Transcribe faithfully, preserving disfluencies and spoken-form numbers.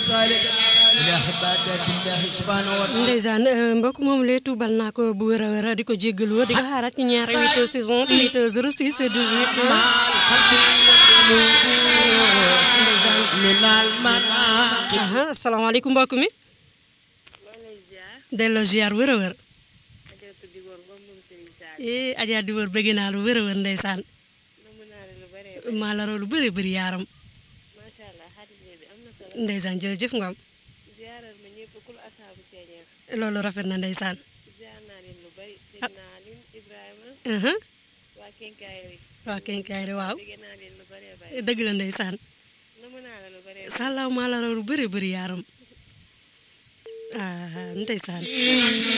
ndeysaan mbokk moom lay tuubal naa ko bu wér a wér di ko jéggalu di ko xaaraat ci ñaari huit six huit zéro six dix-huit aha asalaamaaleykum mbokk mi delloo ziar wér a wér eh Adja di wër bëgg naa lu wér a wér ndeysaan maa la lu bëri bëri yaaram ndeysaan jërëjëf ngam loolu rafet na ndeysaan uh-huh. waa Kenkayri waaw dëgg la ndeysaan salaw maa la lu bëri bëri yaaram ah ndeysaan